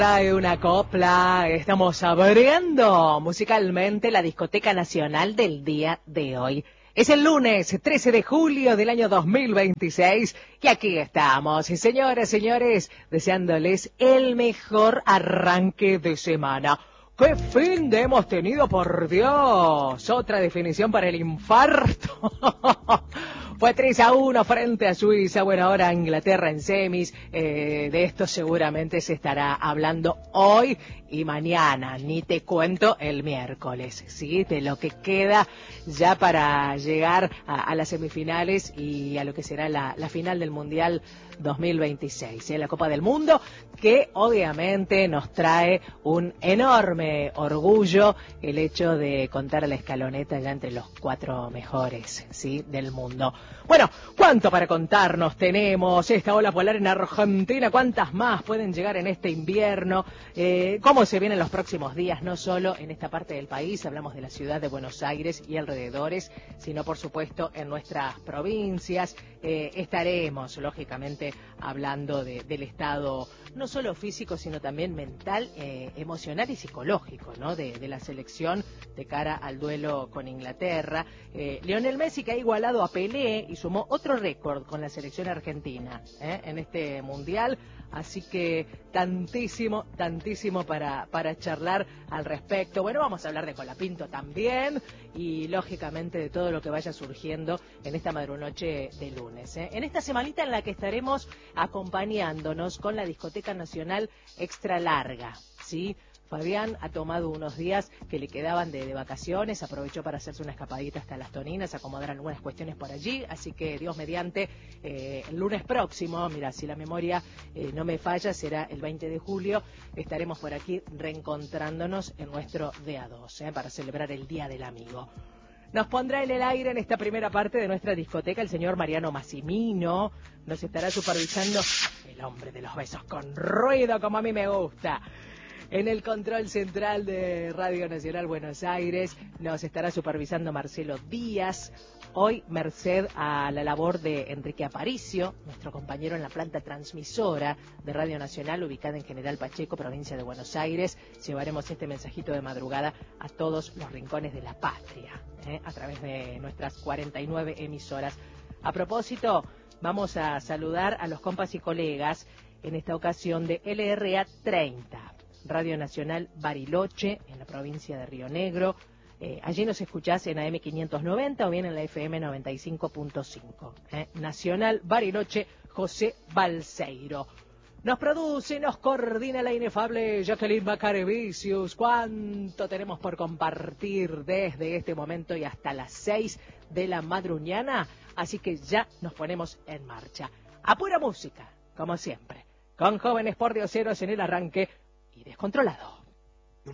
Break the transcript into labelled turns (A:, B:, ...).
A: Trae una copla, estamos abriendo musicalmente la Discoteca Nacional del día de hoy. Es el lunes 13 de julio del año 2026 y aquí estamos, señoras, señores, deseándoles el mejor arranque de semana. ¡Qué fin de hemos tenido, por Dios! Otra definición para el infarto. Fue 3-1 frente a Suiza. Bueno, ahora Inglaterra en semis. De esto seguramente se estará hablando hoy y mañana. Ni te cuento el miércoles, ¿sí? De lo que queda ya para llegar a las semifinales y a lo que será la final del Mundial 2026, ¿sí? La Copa del Mundo, que obviamente nos trae un enorme orgullo el hecho de contar a la escaloneta ya entre los 4 mejores, ¿sí? Del mundo. Bueno, ¿cuánto para contarnos tenemos? Esta ola polar en Argentina, ¿cuántas más pueden llegar en este invierno? ¿Cómo se vienen los próximos días? No solo en esta parte del país, hablamos de la ciudad de Buenos Aires y alrededores, sino por supuesto en nuestras provincias. Estaremos, lógicamente, hablando del estado no solo físico, sino también mental, emocional y psicológico, ¿no? De la selección de cara al duelo con Inglaterra. Lionel Messi, que ha igualado a Pelé y sumó otro récord con la selección argentina en este mundial. Así que tantísimo para charlar al respecto. Bueno, vamos a hablar de Colapinto también y lógicamente de todo lo que vaya surgiendo en esta madrunoche de lunes. En esta semanita en la que estaremos acompañándonos con la Discoteca Nacional Extra Larga, ¿sí? Fabián ha tomado unos días que le quedaban de vacaciones, aprovechó para hacerse una escapadita hasta Las Toninas, acomodar algunas cuestiones por allí, así que Dios mediante, el lunes próximo, mira, si la memoria no me falla, será el 20 de julio, estaremos por aquí reencontrándonos en nuestro DA2, para celebrar el Día del Amigo. Nos pondrá en el aire en esta primera parte de nuestra discoteca el señor Mariano Massimino, nos estará supervisando el hombre de los besos con ruido, como a mí me gusta. En el control central de Radio Nacional Buenos Aires nos estará supervisando Marcelo Díaz. Hoy, merced a la labor de Enrique Aparicio, nuestro compañero en la planta transmisora de Radio Nacional, ubicada en General Pacheco, provincia de Buenos Aires, llevaremos este mensajito de madrugada a todos los rincones de la patria, a través de nuestras 49 emisoras. A propósito, vamos a saludar a los compas y colegas, en esta ocasión de LRA 30. Radio Nacional Bariloche, en la provincia de Río Negro. Allí nos escuchás en AM 590 o bien en la FM 95.5. Nacional Bariloche, José Balseiro. Nos produce, nos coordina la inefable Jacqueline Macarevicius. ¿Cuánto tenemos por compartir desde este momento y hasta las 6 de la madruñana? Así que ya nos ponemos en marcha. A pura música, como siempre, con Jóvenes por Dioseros en el arranque y descontrolado.